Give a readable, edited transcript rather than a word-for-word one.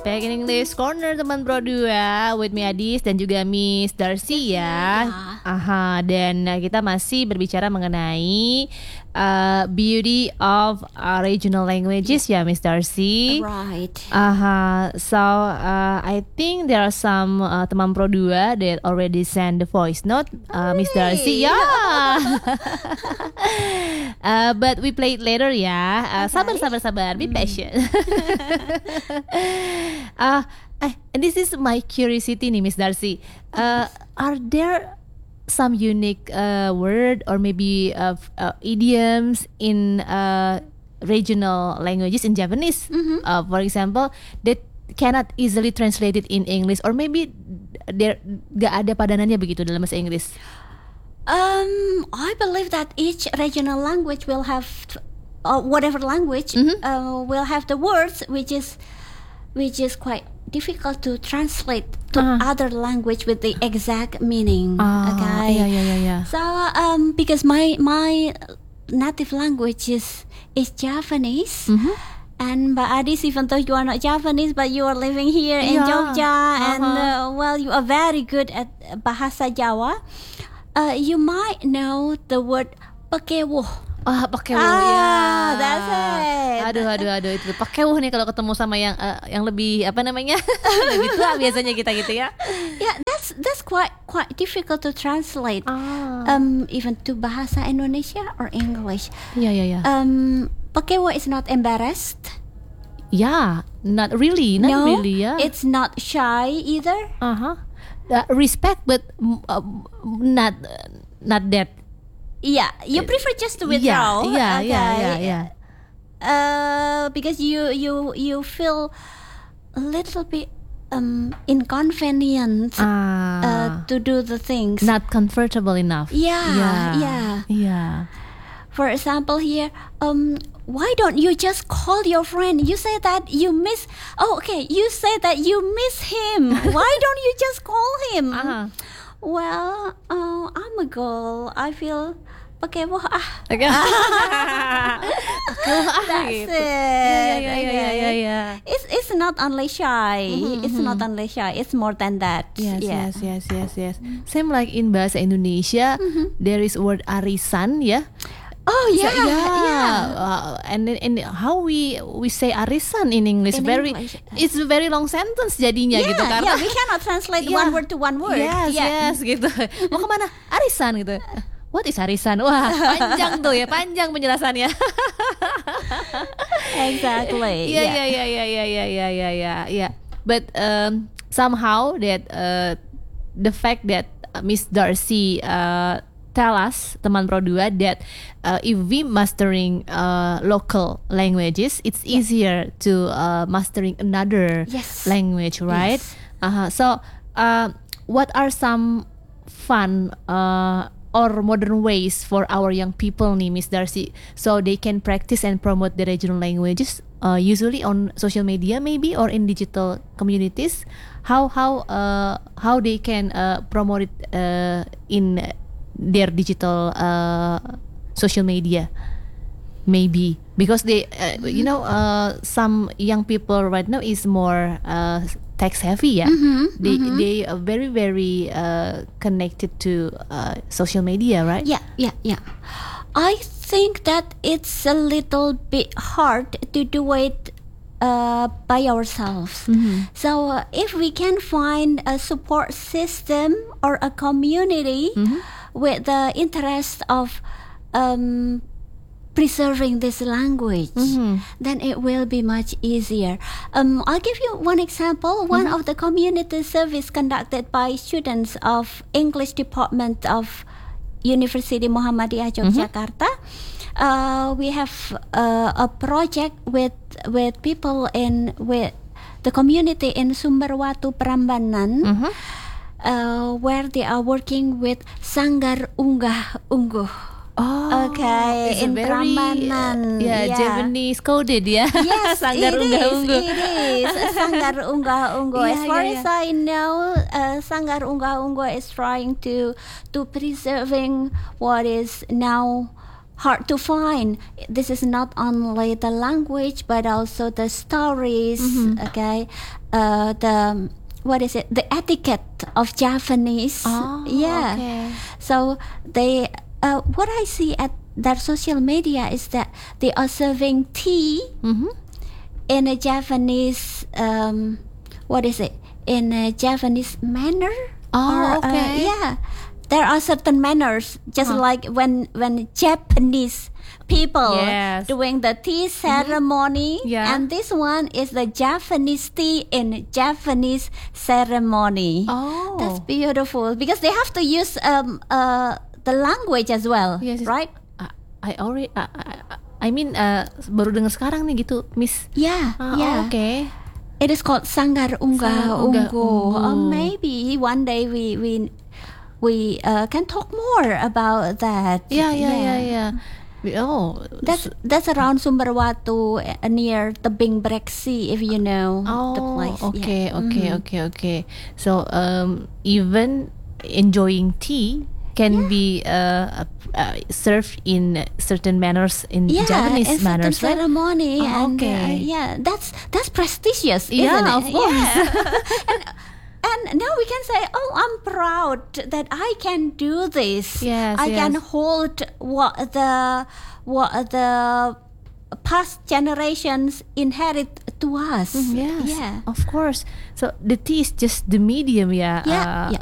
back in English Corner teman Pro 2 with me Adis dan juga Miss Darcy ya. Dan kita masih berbicara mengenai beauty of regional languages ya Miss Darcy. Right. So I think there are some teman Pro 2 that already send the voice note Miss Darcy. But we play it later ya. Sabar. Be patient. And this is my curiosity nih Miss Darcy. Are there some unique word or maybe idioms in regional languages in Japanese? For example, that cannot easily translated in English, or maybe there gak ada padanannya begitu dalam bahasa Inggris. I believe that each regional language will have whatever language will have the words which is quite difficult to translate to other language with the exact meaning. Okay. Yeah. So because my native language is Japanese. And Mbak Adis, even though you are not Japanese, but you are living here in Jogja, and you are very good at Bahasa Jawa. You might know the word pakewuh. Pakewuh ya. That's it. Aduh itu pakewuh nih kalau ketemu sama yang lebih apa namanya? lebih tua biasanya kita gitu ya. Yeah, that's quite difficult to translate. Even to bahasa Indonesia or English. Yeah. Pakewuh is not embarrassed. Yeah, not really. Yeah. It's not shy either. Respect, but not that. Yeah, you prefer just to withdraw. Yeah. Because you feel a little bit inconvenient to do the things. Not comfortable enough. Yeah. For example, here, why don't you just call your friend? You say that you miss. You say that you miss him. Why don't you just call him? Well, I'm a girl. I feel pakewuh That's it. Yeah. It's not only shy. It's not only shy. It's more than that. Yes. Same like in bahasa Indonesia, there is word arisan ya. And then how we say arisan in English, it's a very long sentence jadinya gitu karena we cannot translate one word to one word. Yes gitu. Mau kemana? Arisan gitu. What is arisan? Wah, panjang tuh ya, panjang penjelasannya. Exactly. Yeah. But somehow that the fact that Miss Darcy tell us, teman Pro 2, that if we mastering local languages, it's easier to mastering another language, right? Yes. So what are some fun or modern ways for our young people nih Miss Darcy, so they can practice and promote the regional languages, usually on social media maybe, or in digital communities? How they can promote it in their digital social media, maybe because they some young people right now is more tech savvy, they are very connected to social media, right? Yeah. I think that it's a little bit hard to do it by ourselves. So if we can find a support system or a community with the interest of preserving this language, then it will be much easier. I'll give you one example. One of the community service conducted by students of English Department of University Muhammadiyah Yogyakarta. We have a project with people with the community in Sumberwatu Prambanan, where they are working with Sanggar Unggah Ungguh. Okay, in Prambanan. Japanese coded, Yes, Sanggar Unggah Ungguh. It is Sanggar Unggah Ungguh. As far as I know, Sanggar Unggah Ungguh is trying to preserving what is now hard to find. This is not only the language but also the stories. Okay, the what is it? The etiquette of Japanese. Oh, yeah. okay. So they, what I see at their social media is that they are serving tea in a Japanese. What is it? In a Japanese manner. Oh, okay. Yeah, there are certain manners, just like when Japanese people Yes. doing the tea ceremony, Yeah. and this one is the Japanese tea in Japanese ceremony. Oh. That's beautiful because they have to use the language as well, Yes, yes. right? I already I mean baru dengar sekarang nih gitu, Miss. Yeah, yeah. Okay. It is called Sanggar Ungga Sanggar Ungga Unggu. Unggu. Maybe one day we can talk more about that. Yeah. Oh, That's around Sumberwatu, near Tebing Breksi, if you know the place. okay, Yeah. okay. So even enjoying tea can be served in certain manners in Japanese in certain manners, right? ceremony, Oh, and okay. that's prestigious, Yeah, isn't it? of course. And now we can say, oh, I'm proud that I can do this. Yes, I can yes. hold what the past generations inherit to us. Yes, Yeah. of course. So the tea is just the medium, Yeah, yeah.